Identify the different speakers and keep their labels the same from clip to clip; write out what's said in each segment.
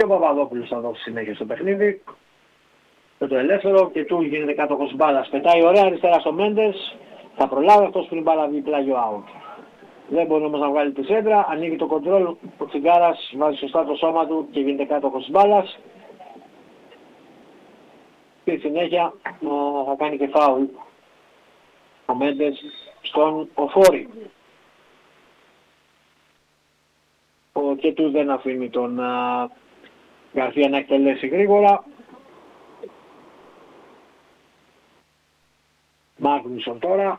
Speaker 1: ο Παπαδόπουλος θα δώσει συνέχεια στο παιχνίδι. Με το ελεύθερο και του γίνεται κάτοχος μπάλας. Πετάει ωραία αριστερά στο Μέντες. Θα προλάβει αυτός πριν μπάλα βγει πλάγιο out. Δεν μπορεί όμως να βγάλει τη σέντρα. Ανοίγει το κοντρόλ. Ο Τσιγκάρας βάζει σωστά το σώμα του και γίνεται κάτοχος μπάλας. Και συνέχεια θα κάνει και φάουλ ο Μέντες στον Οφόρη. Ο Κετού δεν αφήνει τον Γκαρθία να εκτελέσει γρήγορα. Μάγνουσον τώρα.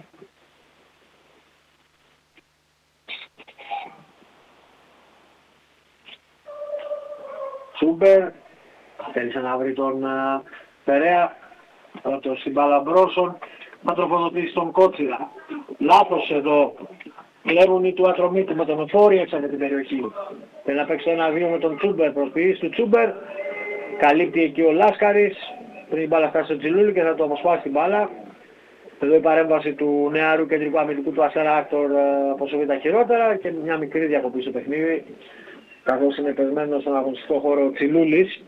Speaker 1: Τσούμπερ. Θέλησε να βρει τον Περέα. Θα το συμπαλαμπρώσουν. Να τροφοδοτήσει τον Κότσιρα. Λάθος εδώ. Κλέβουν οι του Ατρομήτου με τον Οφόρη έξω από την περιοχή. Θέλει να παίξει ένα-δύο με τον Τσούμπερ. Προσποιήσει του Τσούμπερ. Καλύπτει εκεί ο Λάσκαρης. Πριν η μπάλα φτάσει στο Τζιλούλη και θα το αποσπάσει την μπάλα. Εδώ η παρέμβαση του νεαρού κεντρικού αμυντικού του Αστέρα Άκτορ αποσοβεί τα χειρότερα και μια μικρή διακοπή στο παιχνίδι. Καθώς είναι πεσμένος στον αγωνιστικό χώρο ο Τσιλούλης.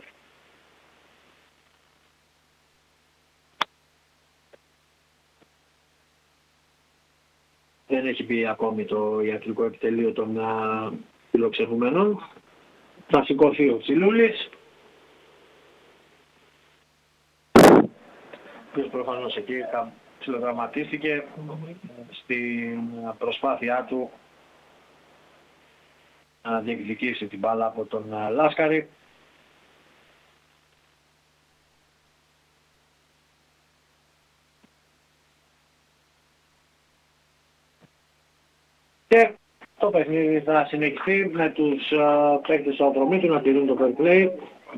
Speaker 1: Δεν έχει μπει ακόμη το ιατρικό επιτελείο των φιλοξενούμενων. Θα σηκωθεί ο Τσιλούλης. Ποιος προφανώς εκεί ψιλοδραματίστηκε στην προσπάθειά του να διεκδικήσει την μπάλα από τον Λάσκαρη. Και το παιχνίδι θα συνεχιστεί με τους παίκτες του Ατρομήτου να τηρούν το fair play.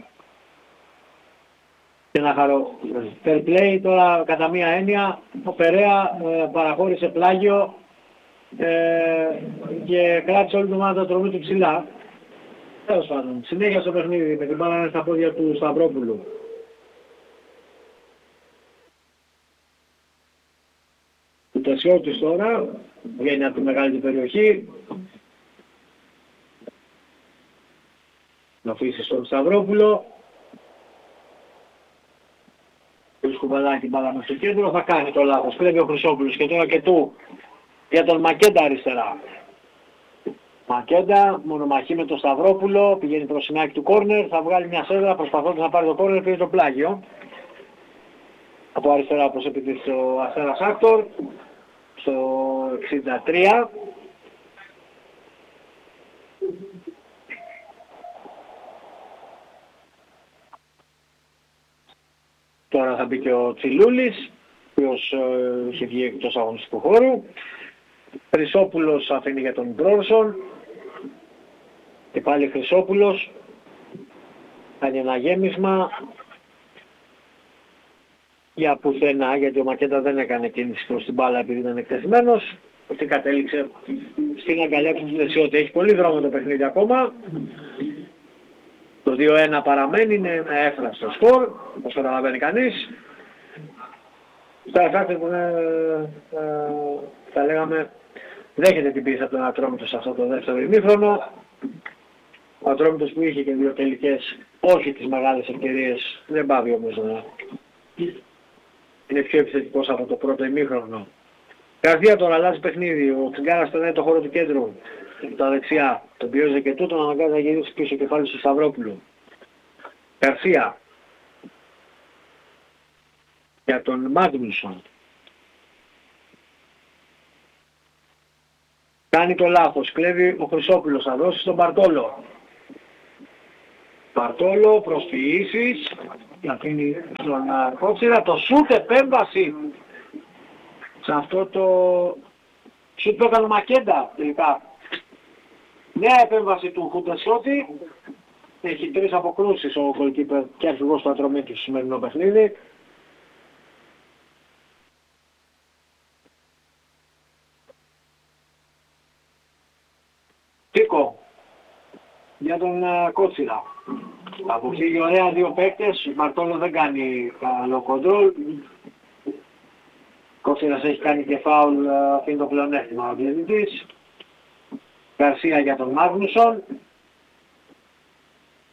Speaker 1: Και να χαρώ. Fair play τώρα κατά μία έννοια ο Περέα παραχώρησε πλάγιο και κράτησε όλη την ομάδα του Ατρομήτου ψηλά. Τέλος πάντων, συνέχεια στο παιχνίδι με την μπάλα στα πόδια του Σταυρόπουλου. Του Τεσιώτης τώρα βγαίνει από τη μεγάλη περιοχή. Να αφήσει στον Σταυρόπουλο. Ο Σκουμπαλάκη μπάλα μες στο κέντρο, θα κάνει το λάθος. Κλέβει ο Χρυσόπουλος και τώρα και του για τον Μακέντα αριστερά. Μακέντα, μονομαχή με τον Σταυρόπουλο, πηγαίνει προς την άκρη του κόρνερ, θα βγάλει μια σέντρα προσπαθώντας να πάρει το κόρνερ, πήρε το πλάγιο. Από αριστερά όπως επιτύχει ο Αστέρας Άκτορ, στο 63. Τώρα θα μπει και ο Τσιλούλης, ο οποίος είχε βγει εκτός αγωνιστικού χώρου. Χρυσόπουλος αφήνει για τον Μπρόνσον. Και πάλι Χρυσόπουλος. Κάνει ένα γέμισμα. Για πουθενά, γιατί ο Μακέντα δεν έκανε κίνηση προς την μπάλα επειδή ήταν εκτεθειμένος. Αυτή κατέληξε στην αγκαλιά του Δεσιώτη. Έχει πολύ δρόμο το παιχνίδι ακόμα. Το 2-1 παραμένει, είναι ένα έφραστο σκορ, όπως καταλαβαίνει κανείς. Στα εφάκτη που θα λέγαμε δέχεται την πίεση από τον Ατρόμητο σε αυτό το δεύτερο ημίχρονο. Ο Ατρόμητος που είχε και δύο τελικές, όχι τις μεγάλες ευκαιρίες, δεν πάβει όμως να είναι πιο επιθετικός από το πρώτο ημίχρονο. Καρδία τώρα αλλάζει παιχνίδι, ο Τσιγκάρας περνάει το χώρο του κέντρου, τα δεξιά, τον πιέζει και τούτον αναγκάζει να γυρίσει πίσω και πάλι στο Σταυρόπουλο. Καρσία για τον Μάγνουσον. Κάνει το λάθος, κλέβει ο Χρυσόπουλος, θα δώσει στον Μπαρτόλο. Μπαρτόλο, προσποιήσεις, αφήνει τον Κότσιρα, το σούτ επέμβαση σε αυτό το σούτ που έκανε ο Μακέντα τελικά. Νέα επέμβαση του Χουτεσιώτη, έχει 3 αποκρούσεις ο goalkeeper και αρχηγός του Ατρομήτου στο σημερινό παιχνίδι. Τίκο για τον Κότσιρα. Αποφύγει ωραία δύο παίκτες, ο Μαρτόλο δεν κάνει καλό κοντρόλ. Κότσιρας έχει κάνει και φάουλ, αφήνει το πλεονέκτημα ο διαιτητής. Γκαρσία για τον Μάγνουσον.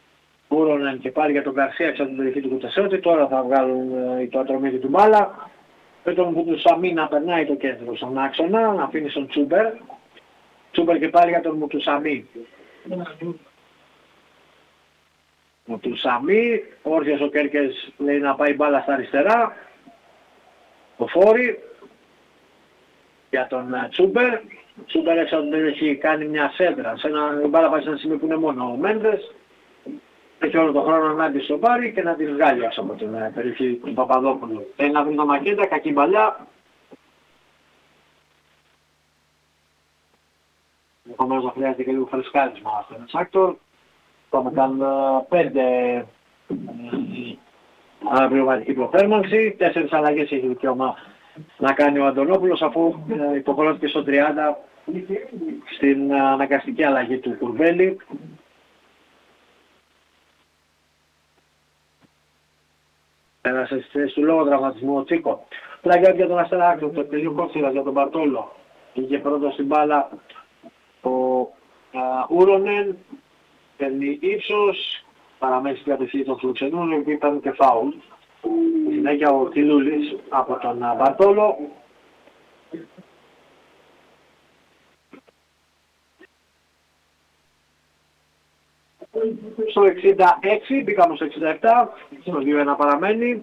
Speaker 1: Ούρονεν και πάλι για τον Γκαρσία έξω από την περιοχή του Κουτεσέωτη. Τώρα θα βγάλουν το ατρομίτι του μπάλα. Με τον Μουτουσαμί να περνάει το κέντρο στον άξονα, να αφήνει στον Τσούμπερ. Τσούμπερ και πάλι για τον Μουτουσαμί. Μουτουσαμί, όρθιος ο Κέρκες λέει να πάει μπάλα στα αριστερά. Το Φόρι για τον Τσούμπερ. Τσούμπερ έξω από την περιοχή κάνει μια σέντρα. Η μπάλα πάει σε ένα σημείο που είναι μόνο ο Μέντες. Έχει όλο τον χρόνο να τη το πάρει και να τη βγάλει έξω από την περιοχή του Παπαδόπουλου. Θέλει να βρει το Μακέντα, κακή παλιά. Επομένως να χρειάζεται και λίγο φρεσκάρισμα στον Εξάκτορ. Πάμε κάνουν 5 αναπληρωματική προθέρμανση. 4 αλλαγές έχει δικαίωμα να κάνει ο Αντωνόπουλος αφού υποχρεώθηκε στο 30 στην αναγκαστική αλλαγή του Κουρμπέλη. Πέρασε στη θέση του λόγω τραυματισμού ο Τσίκο. Πλάγια για τον Αστέρα Άκρη, το τελείο Κότσιρας για τον Μπαρτόλο. Είχε πρώτο στην μπάλα ο Ούρονεν, παίρνει ύψος, παραμένει στην κατευθύνση των Φλουξενούν, που ήταν και φάουλ. Στη συνέχεια ο Τιλούλης από τον Μπαρτόλο. Στο 66, μπήκαμε στο 67, στο 2-1 παραμένει.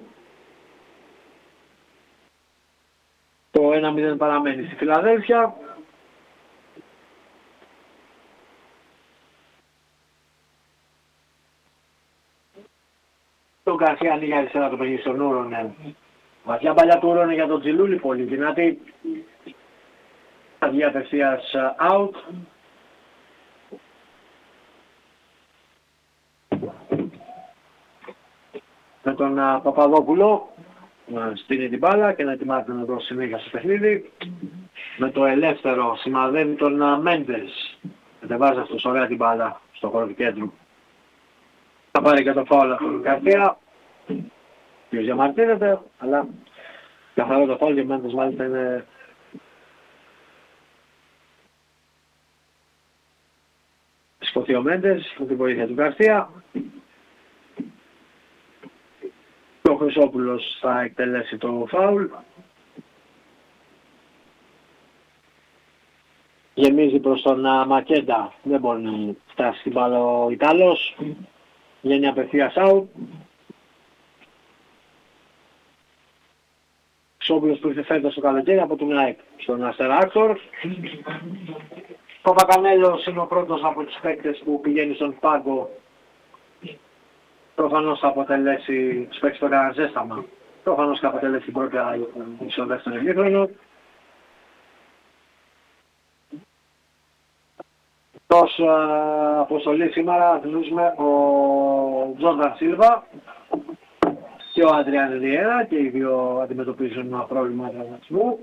Speaker 1: Το 1-0 παραμένει στη Φιλαδέλφια. Το Γκαρσία ανοίγει αριστερά το παιχνίδι στον Ούρονεν. Βαθιά παλιά του Ούρονεν για τον Τζιλούλη, πολύ δυνατή. Θα βγει απευθείας out. Με τον Παπαδόπουλο να στείλει την μπάλα και να ετοιμάζεται να δώσει συνέχεια στο παιχνίδι. Με το ελεύθερο σημαδεύει τον Μέντες. Κατεβάζει αυτός ωραία την μπάλα στο χώρο του κέντρου. Θα πάρει και το φάουλ από την Καρδία. Ποιος διαμαρτύρεται, αλλά καθαρό το φάουλ και ο Μέντες μάλιστα είναι σκοθεί ο Μέντες με την βοήθεια του Καρδία. Ο Χρυσόπουλος θα εκτελέσει το φάουλ. Γεμίζει προς τον Μακέντα. Δεν μπορεί να φτάσει στην μπάλα ο Ιτάλος. Βγαίνει απευθείας out. Χρυσόπουλος που ήρθε φέτος το καλοκαίρι από τον ΑΕΚ στον Αστέρα Άκτορ. Ο Παπακανέλος είναι ο πρώτος από τους παίκτες που πηγαίνει στον πάγκο. Προφανώς θα αποτελέσει, σπέξει το κανένα ζέσταμα, προφανώς θα αποτελέσει την πρώτη αλλαγή στο δεύτερο ημίχρονο. Ως αποστολή σήμερα βρίσκουμε ο Τζόνταν Σίλβα και ο Αντριάν Ριέρα και οι δύο αντιμετωπίζουν ένα πρόβλημα τραυματισμού.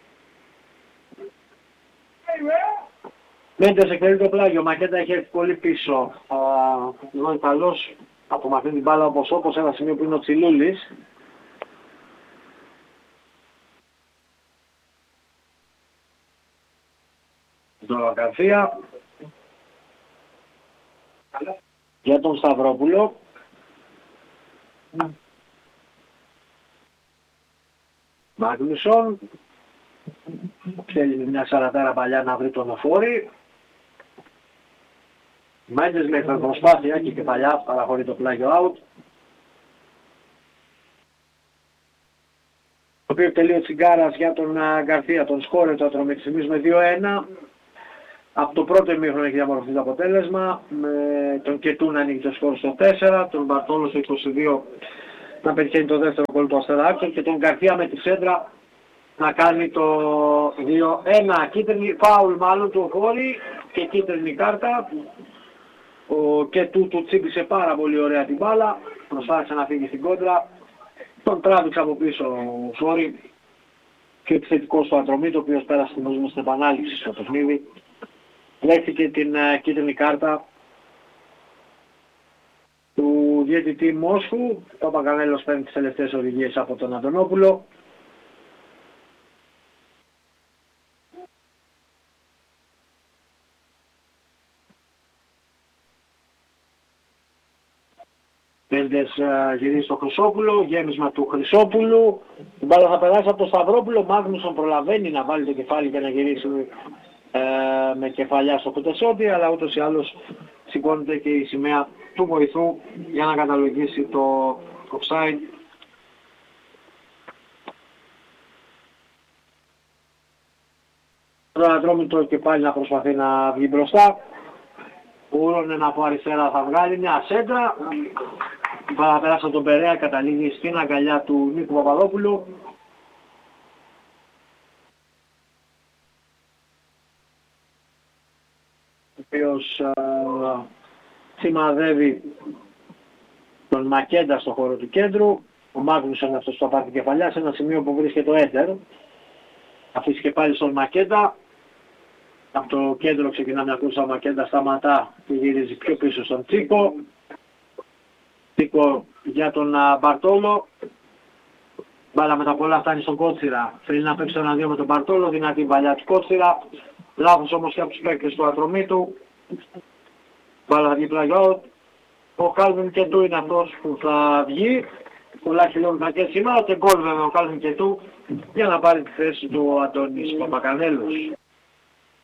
Speaker 1: Μέντες εκτελεί το πλάγιο, Μακέντα έχει έρθει πολύ πίσω. Ο Ιταλός απομακρύνει την μπάλα όπως ένα σημείο που είναι ο Τσιλούλης. Δωροκαρθία. Για τον Σταυρόπουλο. Μάγνουσον. Θέλει μια σαρατάρα παλιά να βρει τον Οφόρη. Μέντες με προσπάθεια και παλιά παραχωρεί το πλάγιο out. Το οποίο τελεί ο Τσιγκάρας για τον Γκαρθία, τον σκόρε το ατρωμί με 2-1. Από το πρώτο ημίχρονο έχει διαμορφωθεί το αποτέλεσμα, με τον Κετού να ανοίγει το σκόρ στο 4, τον Μπαρτόλο στο 22 να πετυχαίνει το δεύτερο γκολ του Αστέρα Άκτορ και τον Γκαρθία με τη σέντρα να κάνει το 2-1. Κίτρινη φάουλ μάλλον του Οφόρη και κίτρινη κάρτα. Ο Κετού του τσίπησε πάρα πολύ ωραία την μπάλα, προσπάθησε να φύγει στην κόντρα, τον τράβηξε από πίσω ο Φόρη και ο επιθετικός του Ατρωμί, το οποίος πέρασε στην επανάληψη στο παιχνίδι. Δέχτηκε την κίτρινη κάρτα του διαιτητή Μόσχου. Ο Παπακανέλος παίρνει τις τελευταίες οδηγίες από τον Αντωνόπουλο. Μέντες γυρίζει στο Χρυσόπουλο, γέμισμα του Χρυσόπουλου. Η μπάλα θα περάσει από το Σταυρόπουλο. Μάγνουσον προλαβαίνει να βάλει το κεφάλι και να γυρίσει με κεφαλιά στο Κουτεσότη, αλλά ούτως ή άλλως σηκώνεται και η σημαία του βοηθού για να καταλογίσει το offside. Τώρα Ατρόμητο και πάλι να προσπαθεί να βγει μπροστά. Ούρωνεν από αριστερά θα βγάλει μια σέντρα. Παραπέρασα τον Περέα, καταλήγει στην αγκαλιά του Νίκου Παπαδόπουλου. Ο οποίος σημαδεύει τον Μακέντα στο χώρο του κέντρου. Ο Μάγνουσον αυτός που θα πάρει την κεφαλιά σε ένα σημείο που βρίσκεται το έντερ. Αφήσει και πάλι στον Μακέντα. Από το κέντρο ξεκινά μια κούρσα, ο Μακέντα σταματά και γυρίζει πιο πίσω στον Τσίκο. Τσίκο για τον Μπαρτόλο. Μπάλα με τα πολλά φτάνει στον Κότσιρα. Θέλει να παίξει ένα 2 με τον Μπαρτόλο, δυνατή βαλιά του Κότσιρα. Λάθος όμως και από τους παίκτες του Ατρομήτου. Μπάλα θα βγει πλάγια. Ο Κάλβιν Κεντού είναι αυτός που θα βγει. Πολλά χιλιόμετρα και σήμερα και γκολ βέβαια ο Κάλβιν Κεντού για να πάρει τη θέση του Αντώνης Παπακανέλος.